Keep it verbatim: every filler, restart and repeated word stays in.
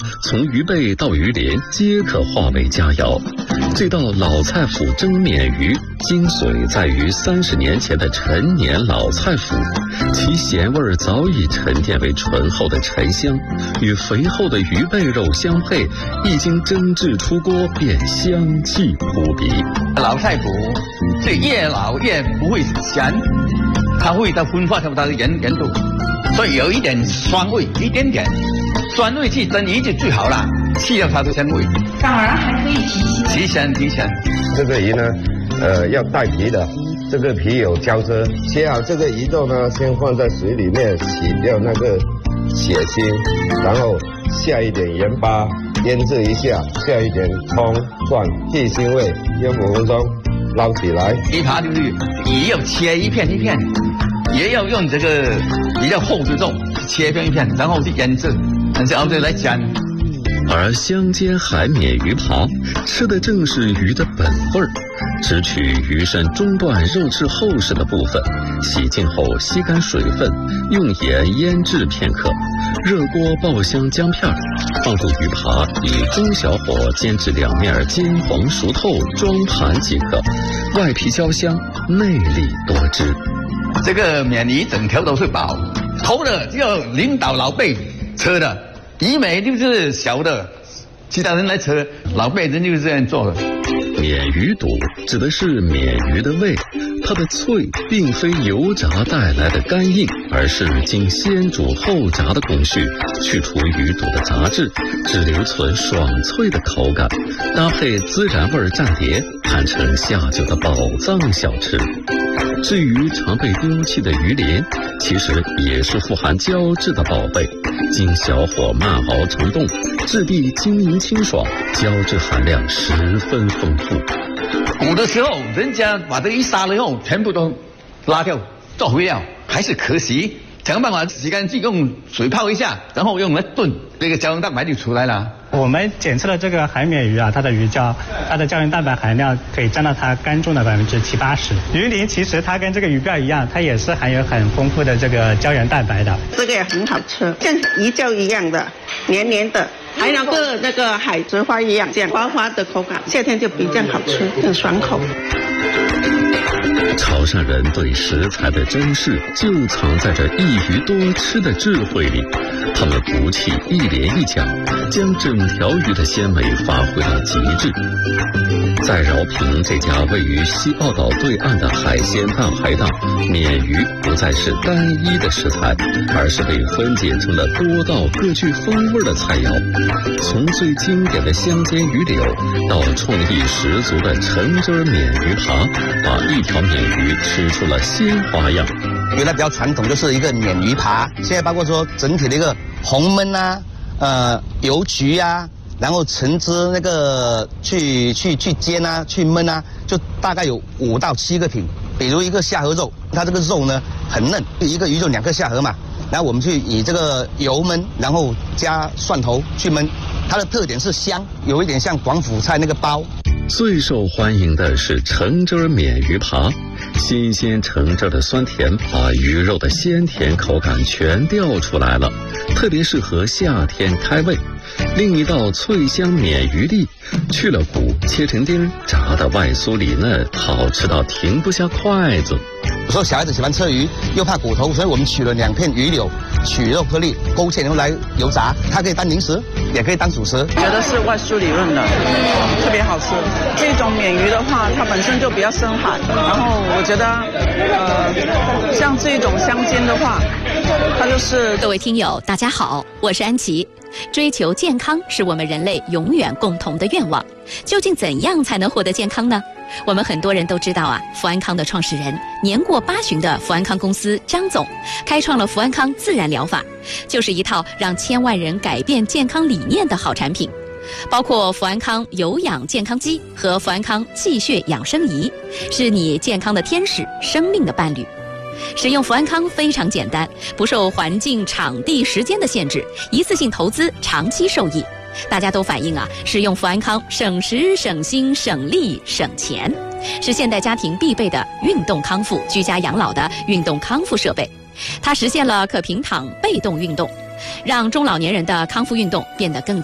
从鱼背到鱼鳞皆可化为佳肴。这道老菜脯蒸鲶鱼，精髓在于三十年前的陈年老菜脯，其咸味早已沉淀为醇厚的沉香，与肥厚的鱼背肉相配，一经蒸制出锅便香气扑鼻。 老菜脯是越老越不会咸，它会到分化出它的盐盐度，所以有一点酸味，一点点酸味去蒸鱼就最好了，去掉它的鲜味， 反而还可以提鲜。 提鲜提鲜。 这个鱼呢，呃，要带皮的，这个皮有胶质。切好这个鱼肉呢，先放在水里面洗掉那个血腥，然后下一点盐巴腌制一下，下一点葱蒜去腥味，腌五分钟，捞起来。 鱼扒就是也要切一片一片，也要用这个比较厚的肉切一片一片，然后去腌制，然后再来煎。 而香煎海鲶鱼扒，吃的正是鱼的本味儿。只取鱼身中段肉质厚实的部分，洗净后吸干水分，用盐腌制片刻。热锅爆香姜片，放入鱼扒，以中小火煎至两面金黄熟透，装盘即可。外皮焦香，内里多汁。 这个鲶鱼整条都是宝，头的就要领导老辈吃的，鱼尾就是小的，其他人来吃，老辈人就是这样做的。 鲶鱼肚指的是鲶鱼的胃，它的脆并非油炸带来的干硬，而是经先煮后炸的工序，去除鱼肚的杂质，只留存爽脆的口感，搭配孜然味蘸碟，堪称下酒的宝藏小吃。至于常被丢弃的鱼鳞，其实也是富含胶质的宝贝，经小火慢熬成冻，质地晶莹清爽，胶质含量十分丰富。 古的时候，人家把这一杀了以后，全部都拉掉做肥料，还是可惜。想办法洗干净，用水泡一下，然后用来炖，这个胶原蛋白就出来了。 我们检测的这个海鲶鱼啊，它的鱼胶，它的胶原蛋白含量可以占到它干重的百分之七八十。鱼鳞其实它跟这个鱼鳔一样，它也是含有很丰富的这个胶原蛋白的。 这个也很好吃，像鱼胶一样的，黏黏的，还能够那个海菊花一样，这样滑滑的口感，夏天就比较好吃，很爽口。 潮汕人对食材的珍视，就藏在这一鱼多吃的智慧里。他们不弃一连一讲，将整条鱼的鲜美发挥到极致。在饶平这家位于西澳岛对岸的海鲜大排档，鲶鱼不再是单一的食材，而是被分解成了多道各具风味的菜肴。从最经典的香煎鱼柳，到创意十足的橙汁鲶鱼扒，把一条鲶鱼吃出了新花样。 原来比较传统就是一个鲶鱼扒，现在包括说整体的一个红焖啊，呃油焗啊，然后橙汁那个去去去煎啊，去焖啊，就大概有五到七个品。比如一个下颌肉，它这个肉呢很嫩，一个鱼就两个下颌嘛，然后我们去以这个油焖，然后加蒜头去焖，它的特点是香，有一点像广府菜那个包。 最受欢迎的是橙汁鲶鱼扒，新鲜橙汁的酸甜把鱼肉的鲜甜口感全调出来了，特别适合夏天开胃。另一道脆香鲶鱼粒，去了骨，切成丁，炸的外酥里嫩，好吃到停不下筷子。 有时候小孩子喜欢吃鱼，又怕骨头，所以我们取了两片鱼柳，取肉颗粒，勾芡然后来油炸，它可以当零食，也可以当主食。 觉得是外酥里嫩的，特别好吃。这种鲶鱼的话，它本身就比较深海，然后我觉得，呃，像这种香煎的话，它就是。 各位听友，大家好，我是安琪。追求健康是我们人类永远共同的愿望，究竟怎样才能获得健康呢？我们很多人都知道啊，福安康的创始人年过八旬的福安康公司张总，开创了福安康自然疗法，就是一套让千万人改变健康理念的好产品。包括福安康有氧健康机和福安康气血养生仪，是你健康的天使，生命的伴侣。使用福安康非常简单，不受环境、场地、时间的限制，一次性投资，长期受益。大家都反映啊，使用福安康省时、省心、省力、省钱，是现代家庭必备的运动康复、居家养老的运动康复设备。它实现了可平躺被动运动，让中老年人的康复运动变得更